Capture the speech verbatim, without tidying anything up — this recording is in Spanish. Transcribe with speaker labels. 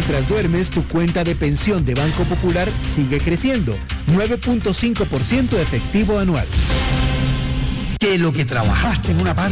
Speaker 1: mientras duermes, tu cuenta de pensión de Banco Popular sigue creciendo, nueve punto cinco por ciento efectivo anual.
Speaker 2: Que lo que trabajaste en una parte